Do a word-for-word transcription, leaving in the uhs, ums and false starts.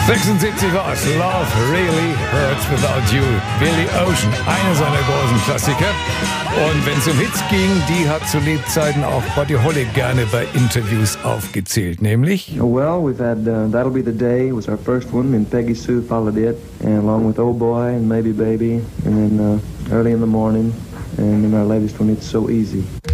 sechsundsiebzig war es. Love Really Hurts Without You. Billy Ocean, einer seiner großen Klassiker. Und wenn es um Hits ging, die hat zu Lebzeiten auch Buddy Holly gerne bei Interviews aufgezählt. Nämlich? Oh, well, we've had uh, That'll Be the Day was our first one, and Peggy Sue followed it, and along with Oh Boy and Maybe Baby, and then uh, Early in the Morning, and then our latest one, It's So Easy.